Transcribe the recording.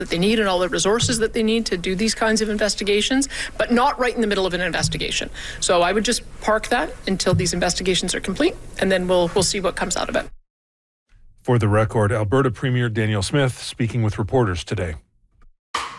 that they need and all the resources that they need to do these kinds of investigations, but not right in the middle of an investigation. So I would just park that until these investigations are complete, and then we'll see what comes out of it. For the record, Alberta Premier Danielle Smith speaking with reporters today.